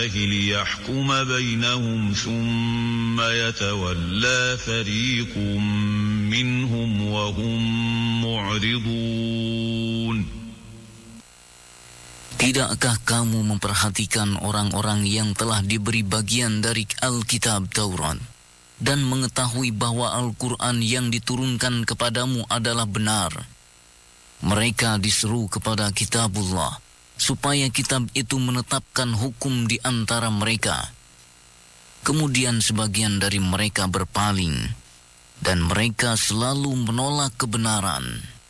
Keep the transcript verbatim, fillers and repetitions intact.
ليحكم بينهم ثم يتولى فريق منهم وهم معرضون. Tidakkah kamu memperhatikan orang-orang yang telah diberi bagian dari Alkitab Taurat dan mengetahui bahwa Al-Quran yang diturunkan kepadamu adalah benar? Mereka diseru kepada kitabullah supaya kitab itu menetapkan hukum di antara mereka. Kemudian sebagian dari mereka berpaling dan mereka selalu menolak kebenaran.